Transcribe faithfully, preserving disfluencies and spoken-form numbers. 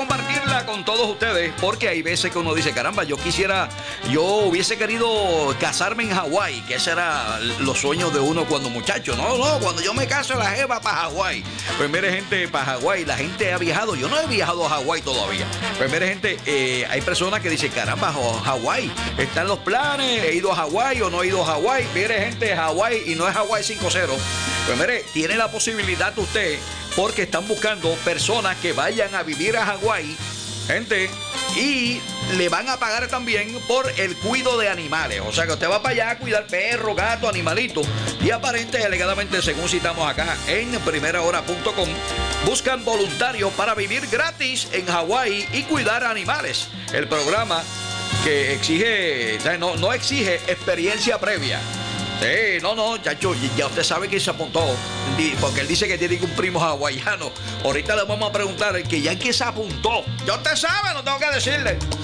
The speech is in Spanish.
compartirla con todos ustedes, porque hay veces que uno dice, caramba, yo quisiera, yo hubiese querido casarme en Hawái, que ese era los sueños de uno cuando muchacho. No, no, cuando yo me caso la jeva para Hawái. Pues mire, gente, para Hawái, la gente ha viajado. Yo no he viajado a Hawái todavía. Pues mire, gente, eh, hay personas que dicen, caramba, Hawái, están los planes, he ido a Hawái o no he ido a Hawái. Mire, gente, Hawái, y no es Hawái cinco cero. Pues mire, tiene la posibilidad usted, porque están buscando personas que vayan a vivir a Hawái, gente, y le van a pagar también por el cuidado de animales. O sea que usted va para allá a cuidar perros, gatos, animalitos. Y aparente, alegadamente, según citamos acá en primera hora punto com, buscan voluntarios para vivir gratis en Hawái y cuidar animales. El programa que exige, no, no exige experiencia previa. Sí, no, no, chacho, ya usted sabe que se apuntó, porque él dice que tiene un primo hawaiano. Ahorita le vamos a preguntar que ya en qué se apuntó. Ya usted sabe, no tengo que decirle.